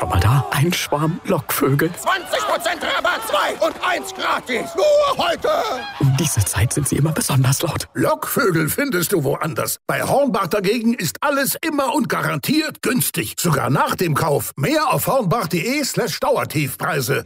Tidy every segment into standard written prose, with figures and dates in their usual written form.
schon mal da? Ein Schwarm Lockvögel. 20% Rabatt, 2 und 1 gratis. Nur heute. Um diese Zeit sind sie immer besonders laut. Lockvögel findest du woanders. Bei Hornbach dagegen ist alles immer und garantiert günstig. Sogar nach dem Kauf. Mehr auf hornbach.de/Dauertiefpreise.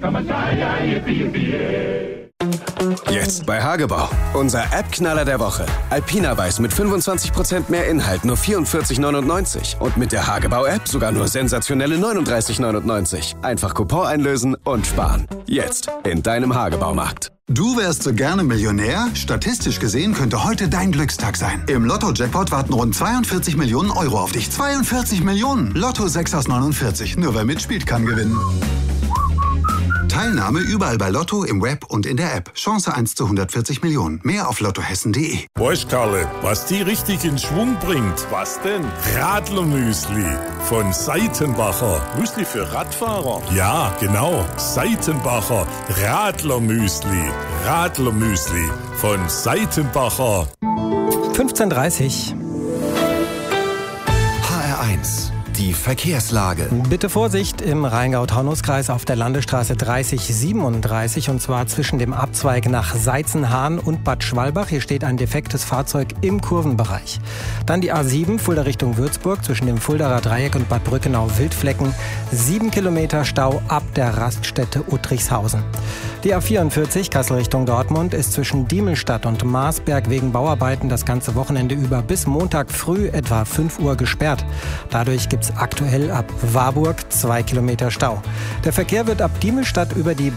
Jetzt bei Hagebau. Unser App-Knaller der Woche. Alpina Weiß mit 25% mehr Inhalt, nur 44,99. Und mit der Hagebau-App sogar nur sensationelle 39,99. Einfach Coupon einlösen und sparen. Jetzt in deinem Hagebaumarkt. Du wärst so gerne Millionär? Statistisch gesehen könnte heute dein Glückstag sein. Im Lotto-Jackpot warten rund 42 Millionen Euro auf dich. 42 Millionen! Lotto 6 aus 49. Nur wer mitspielt, kann gewinnen. Teilnahme überall bei Lotto, im Web und in der App. Chance 1 zu 140 Millionen. Mehr auf lottohessen.de. Weißt, Karle, was die richtig in Schwung bringt? Was denn? Radlermüsli von Seitenbacher. Müsli für Radfahrer? Ja, genau. Seitenbacher Radlermüsli. Radlermüsli von Seitenbacher. 15:30 HR1. Die Verkehrslage. Bitte Vorsicht im Rheingau-Taunus-Kreis auf der Landesstraße 3037 und zwar zwischen dem Abzweig nach Seitzenhahn und Bad Schwalbach. Hier steht ein defektes Fahrzeug im Kurvenbereich. Dann die A7 Fulda Richtung Würzburg zwischen dem Fuldaer Dreieck und Bad Brückenau-Wildflecken. 7 Kilometer Stau ab der Raststätte Uttrichshausen. Die A44 Kassel Richtung Dortmund ist zwischen Diemelstadt und Marsberg wegen Bauarbeiten das ganze Wochenende über bis Montag früh etwa 5 Uhr gesperrt. Dadurch gibt es aktuell ab Warburg 2 Kilometer Stau. Der Verkehr wird ab Diemelstadt über die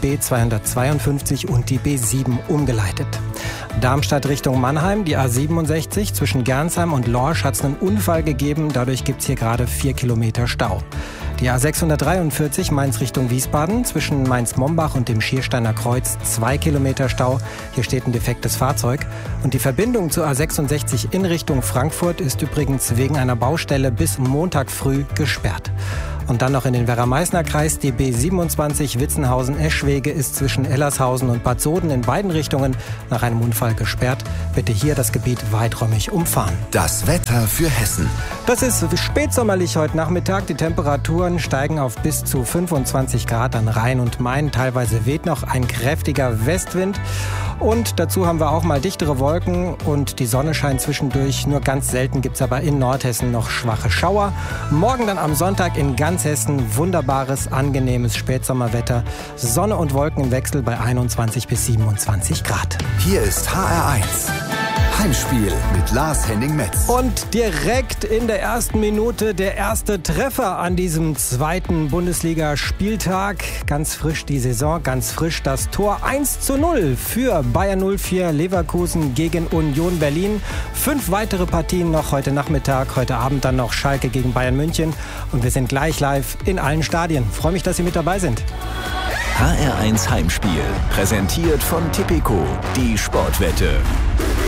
B252 und die B7 umgeleitet. Darmstadt Richtung Mannheim, die A67 zwischen Gernsheim und Lorsch hat es einen Unfall gegeben. Dadurch gibt es hier gerade 4 Kilometer Stau. Die A643 Mainz Richtung Wiesbaden zwischen Mainz-Mombach und dem Schiersteiner Kreuz 2 Kilometer Stau. Hier steht ein defektes Fahrzeug. Und die Verbindung zur A66 in Richtung Frankfurt ist übrigens wegen einer Baustelle bis Montag früh gesperrt. Und dann noch in den Werra-Meißner-Kreis. Die B27 Witzenhausen-Eschwege ist zwischen Ellershausen und Bad Soden in beiden Richtungen nach einem Unfall gesperrt. Bitte hier das Gebiet weiträumig umfahren. Das Wetter für Hessen. Das ist spätsommerlich heute Nachmittag. Die Temperaturen steigen auf bis zu 25 Grad an Rhein und Main. Teilweise weht noch ein kräftiger Westwind. Und dazu haben wir auch mal dichtere Wolken und die Sonne scheint zwischendurch. Nur ganz selten gibt es aber in Nordhessen noch schwache Schauer. Morgen dann am Sonntag in ganz Hessen wunderbares, angenehmes Spätsommerwetter. Sonne und Wolken im Wechsel bei 21 bis 27 Grad. Hier ist HR1. Heimspiel mit Lars-Henning Metz. Und direkt in der ersten Minute der erste Treffer an diesem zweiten Bundesliga-Spieltag. Ganz frisch die Saison, ganz frisch das Tor 1:0 für Bayer 04 Leverkusen gegen Union Berlin. 5 weitere Partien noch heute Nachmittag, heute Abend dann noch Schalke gegen Bayern München. Und wir sind gleich live in allen Stadien. Freue mich, dass Sie mit dabei sind. HR1 Heimspiel, präsentiert von Tipico, die Sportwette.